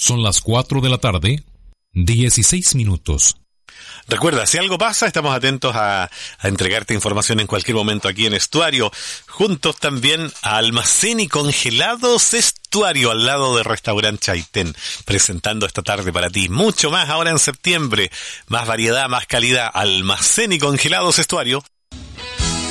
Son las 4 de la tarde, 16 minutos. Recuerda, si algo pasa, estamos atentos a entregarte información en cualquier momento aquí en Estuario. Juntos también a Almacén y Congelados Estuario, al lado del restaurante Chaitén, presentando esta tarde para ti. Mucho más ahora en septiembre. Más variedad, más calidad. Almacén y Congelados Estuario.